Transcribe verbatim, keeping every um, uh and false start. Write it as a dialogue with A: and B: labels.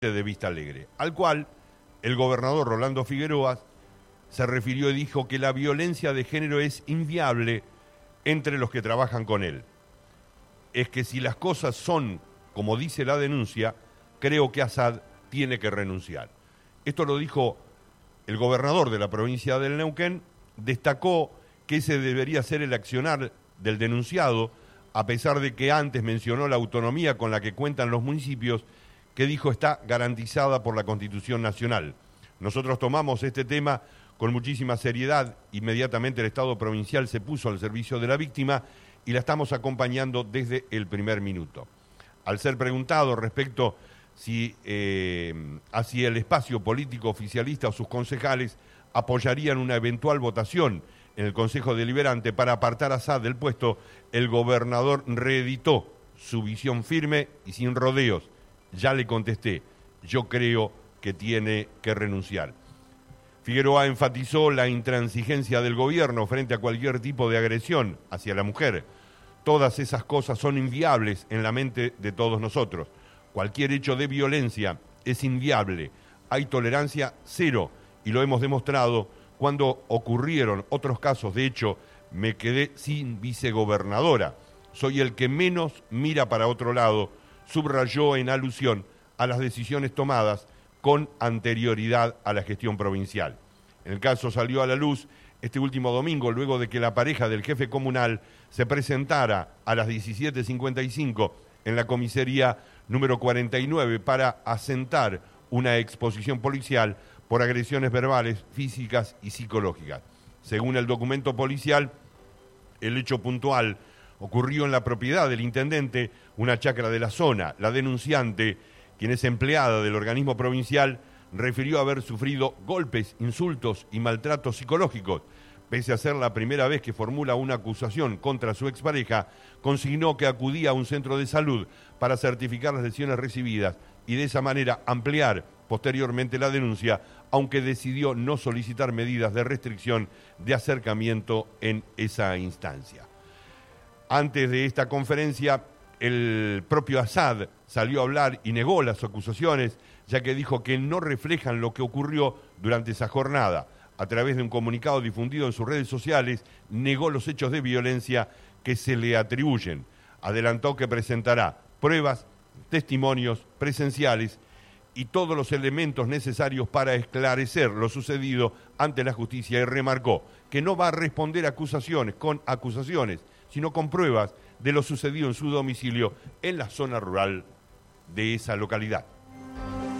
A: de Vista Alegre, al cual el gobernador Rolando Figueroa se refirió y dijo que la violencia de género es inviable entre los que trabajan con él. Es que si las cosas son como dice la denuncia, creo que Assad tiene que renunciar. Esto lo dijo el gobernador de la provincia del Neuquén, destacó que ese debería ser el accionar del denunciado, a pesar de que antes mencionó la autonomía con la que cuentan los municipios, que dijo está garantizada por la Constitución Nacional. Nosotros tomamos este tema con muchísima seriedad, inmediatamente el Estado provincial se puso al servicio de la víctima y la estamos acompañando desde el primer minuto. Al ser preguntado respecto si eh, hacia el espacio político oficialista o sus concejales apoyarían una eventual votación en el Consejo Deliberante para apartar a Assad del puesto, el gobernador reeditó su visión firme y sin rodeos. Ya le contesté, yo creo que tiene que renunciar. Figueroa enfatizó la intransigencia del gobierno frente a cualquier tipo de agresión hacia la mujer. Todas esas cosas son inviables en la mente de todos nosotros. Cualquier hecho de violencia es inviable. Hay tolerancia cero y lo hemos demostrado cuando ocurrieron otros casos. De hecho, me quedé sin vicegobernadora. Soy el que menos mira para otro lado, subrayó en alusión a las decisiones tomadas con anterioridad a la gestión provincial. El caso salió a la luz este último domingo, luego de que la pareja del jefe comunal se presentara a las diecisiete cincuenta y cinco en la comisaría número cuarenta y nueve para asentar una exposición policial por agresiones verbales, físicas y psicológicas. Según el documento policial, el hecho puntual ocurrió en la propiedad del intendente, una chacra de la zona. La denunciante, quien es empleada del organismo provincial, refirió haber sufrido golpes, insultos y maltratos psicológicos. Pese a ser la primera vez que formula una acusación contra su expareja, consignó que acudía a un centro de salud para certificar las lesiones recibidas y de esa manera ampliar posteriormente la denuncia, aunque decidió no solicitar medidas de restricción de acercamiento en esa instancia. Antes de esta conferencia, el propio Assad salió a hablar y negó las acusaciones, ya que dijo que no reflejan lo que ocurrió durante esa jornada. A través de un comunicado difundido en sus redes sociales, negó los hechos de violencia que se le atribuyen. Adelantó que presentará pruebas, testimonios presenciales y todos los elementos necesarios para esclarecer lo sucedido ante la justicia y remarcó que no va a responder acusaciones con acusaciones, sino con pruebas de lo sucedido en su domicilio en la zona rural de esa localidad.